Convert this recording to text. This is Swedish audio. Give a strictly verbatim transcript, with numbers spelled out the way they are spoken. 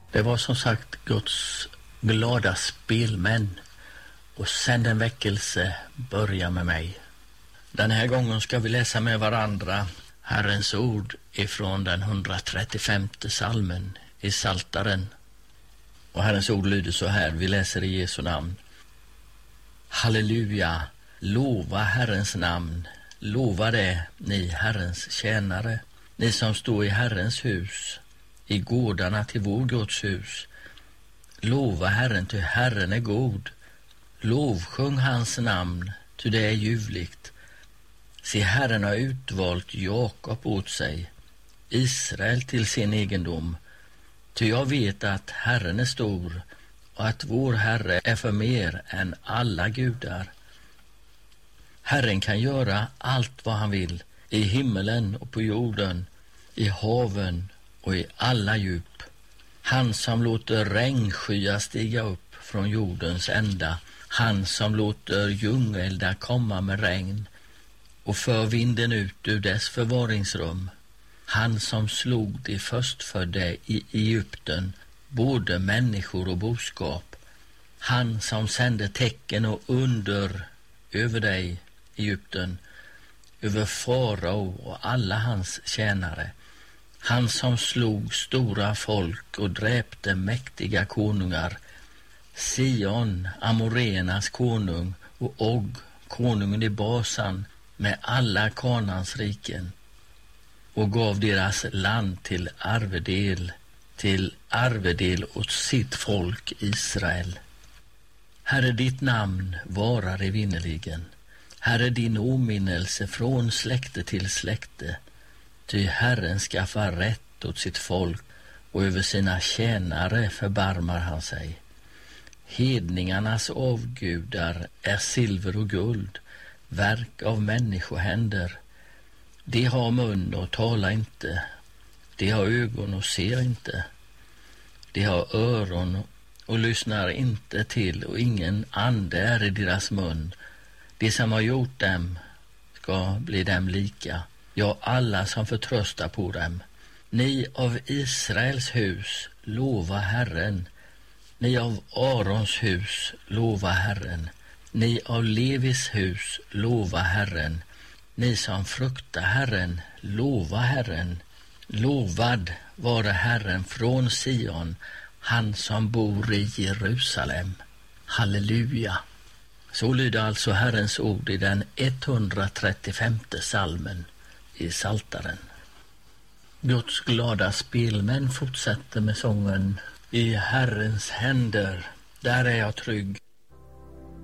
Det var som sagt Guds glada spelmän, och sen den väckelse börjar med mig. Den här gången ska vi läsa med varandra Herrens ord ifrån den hundratrettiofemte psalmen i Psaltaren. Och Herrens ord lyder så här, vi läser i Jesu namn. Halleluja, lova Herrens namn, lova det, ni Herrens tjänare, ni som står i Herrens hus, i gårdarna till vår Guds hus. Lova Herren, ty Herren är god, lovsjung hans namn, ty det är ljuvligt. Se, Herren har utvalt Jakob åt sig, Israel till sin egendom. Ty jag vet att Herren är stor och att vår Herre är för mer än alla gudar. Herren kan göra allt vad han vill, i himmelen och på jorden, i haven och i alla djup. Han som låter regnskyar stiga upp från jordens ända, han som låter djungeldar komma med regn och för vinden ut ur dess förvaringsrum. Han som slog de förstfödda i Egypten, både människor och boskap. Han som sände tecken och under över dig, Egypten, över farao och alla hans tjänare. Han som slog stora folk och dräpte mäktiga konungar. Sion, Amorenas konung, och Og, konungen i Basan, med alla Kanans riken, och gav deras land till arvedel, till arvedel åt sitt folk Israel. Herre, ditt namn varar evinnerligen. Herre, din åminnelse från släkte till släkte. Ty Herren skaffar rätt åt sitt folk, och över sina tjänare förbarmar han sig. Hedningarnas avgudar är silver och guld, verk av människohänder. De har mun och talar inte, de har ögon och ser inte, de har öron och lyssnar inte till, och ingen ande är i deras mun. De som har gjort dem ska bli dem lika, ja, alla som förtröstar på dem. Ni av Israels hus, lova Herren. Ni av Arons hus, lova Herren. Ni av Levis hus, lova Herren. Ni som fruktar Herren, lova Herren. Lovad vare Herren från Sion, han som bor i Jerusalem. Halleluja. Så lyder alltså Herrens ord i den etthundratrettiofemte psalmen i Psaltaren. Guds glada spelmän fortsätter med sången I Herrens händer, där är jag trygg.